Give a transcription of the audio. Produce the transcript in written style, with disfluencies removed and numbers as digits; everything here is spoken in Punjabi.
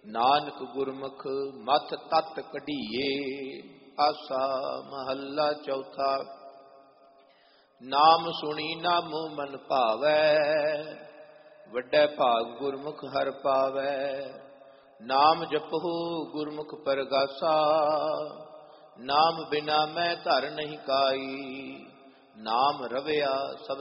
ਨਾਨਕ ਗੁਰਮੁਖ ਮਤ ਤਤ ਕਢੀਏ। ਆਸਾ ਮਹੱਲਾ ਚੌਥਾ। ਨਾਮ ਸੁਣੀ ਨਾਮੋ ਮਨ ਭਾਵੈ, ਵੱਡਾ ਭਾਗ ਗੁਰਮੁਖ ਹਰਿ ਪਾਵੈ। ਨਾਮ ਜਪਹੁ ਗੁਰਮੁਖ ਪਰਗਾਸਾ, ਨਾਮ ਬਿਨਾ ਮੈਂ ਧਰ ਨਹੀਂ ਕਾਈ। ਨਾਮ ਰਵਿਆ ਸਭ